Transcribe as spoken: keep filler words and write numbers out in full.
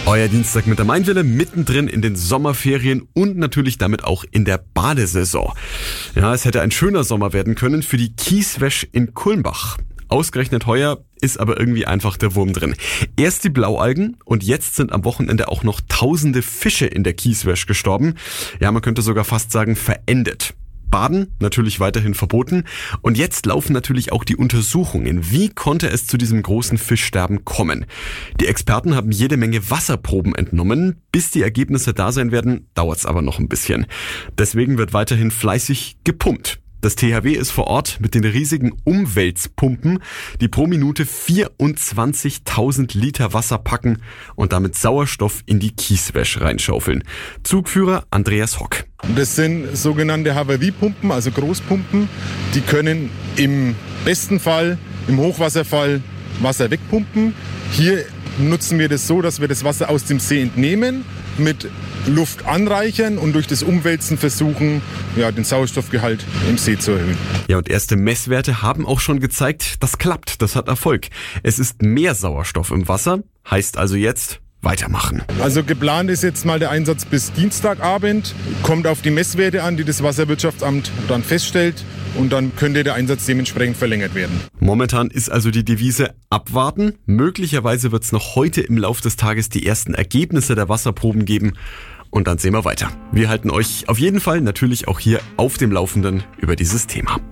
Euer Dienstag mit der Mainwelle, mittendrin in den Sommerferien und natürlich damit auch in der Badesaison. Ja, es hätte ein schöner Sommer werden können für die Kieswäsch in Kulmbach. Ausgerechnet heuer ist aber irgendwie einfach der Wurm drin. Erst die Blaualgen und jetzt sind am Wochenende auch noch tausende Fische in der Kieswäsch gestorben. Ja, man könnte sogar fast sagen verendet. Baden natürlich weiterhin verboten. Und jetzt laufen natürlich auch die Untersuchungen. Wie konnte es zu diesem großen Fischsterben kommen? Die Experten haben jede Menge Wasserproben entnommen. Bis die Ergebnisse da sein werden, dauert es aber noch ein bisschen. Deswegen wird weiterhin fleißig gepumpt. Das T H W ist vor Ort mit den riesigen Umwälzpumpen, die pro Minute vierundzwanzigtausend Liter Wasser packen und damit Sauerstoff in die Kieswäsch reinschaufeln. Zugführer Andreas Hock. Das sind sogenannte Havariepumpen, also Großpumpen. Die können im besten Fall, im Hochwasserfall, Wasser wegpumpen. Hier nutzen wir das so, dass wir das Wasser aus dem See entnehmen, mit Luft anreichern und durch das Umwälzen versuchen, ja, den Sauerstoffgehalt im See zu erhöhen. Ja, und erste Messwerte haben auch schon gezeigt, das klappt, das hat Erfolg. Es ist mehr Sauerstoff im Wasser, heißt also jetzt weitermachen. Also geplant ist jetzt mal der Einsatz bis Dienstagabend, kommt auf die Messwerte an, die das Wasserwirtschaftsamt dann feststellt. Und dann könnte der Einsatz dementsprechend verlängert werden. Momentan ist also die Devise abwarten. Möglicherweise wird es noch heute im Laufe des Tages die ersten Ergebnisse der Wasserproben geben. Und dann sehen wir weiter. Wir halten euch auf jeden Fall natürlich auch hier auf dem Laufenden über dieses Thema.